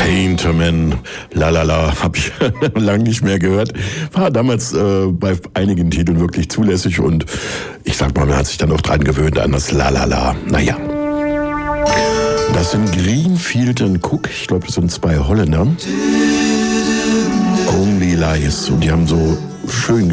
Painterman, lalala, habe ich lange nicht mehr gehört. War damals bei einigen Titeln wirklich zulässig und ich sag mal, man hat sich dann auch dran gewöhnt an das lalala. Naja. Das sind Greenfield und Cook, ich glaube, das sind 2 Holländer. Only Lies und die haben so schön